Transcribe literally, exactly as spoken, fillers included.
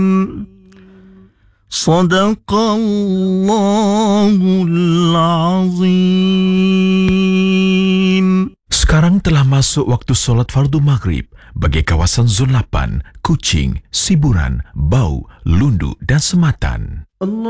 Sadaqallahul azim. Sekarang telah masuk waktu solat fardu maghrib bagi kawasan Zon lapan, Kuching, Siburan, Bau, Lundu dan Sematan. Allah